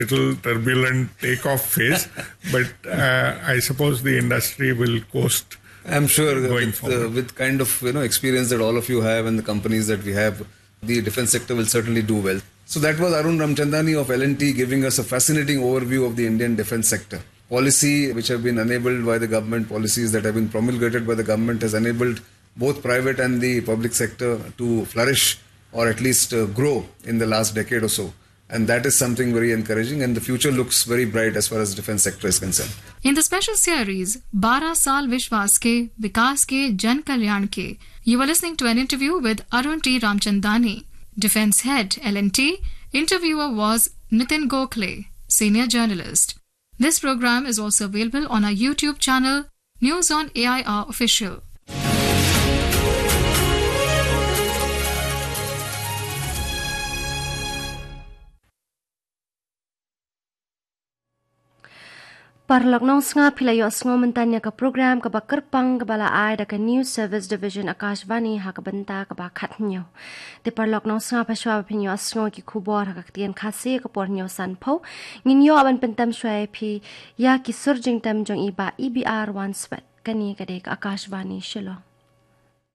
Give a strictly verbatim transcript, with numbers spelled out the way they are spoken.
little turbulent takeoff phase, but uh, I suppose the industry will coast. I'm sure going with, forward. Uh, with kind of you know experience that all of you have and the companies that we have, the defense sector will certainly do well. So that was Arun Ramchandani of L and T giving us a fascinating overview of the Indian defense sector. Policy which have been enabled by the government, policies that have been promulgated by the government has enabled both private and the public sector to flourish or at least uh, grow in the last decade or so. And that is something very encouraging, and the future looks very bright as far as defense sector is concerned. In the special series, बारह साल विश्वास के विकास के जन कल्याण के, you were listening to an interview with Arun T. Ramchandani, Defense Head, L and T. Interviewer was Nitin Gokhale, Senior Journalist. This program is also available on our YouTube channel, News on A I R Official. Parlak nong snga pilayo sngo mentanya ka program ka bakar pang ka bala ai da ka News Service Division Akashvani ha ka banta ka ba khatnyo. Te parlak nong snga paswa pinyo sngo ki khubor ha ka tien khase ka pornyo san pho nginyo aban pentam shwai phi ya ki surjing tam jong iba E B R one sweat kani ka dek Akashvani shilo.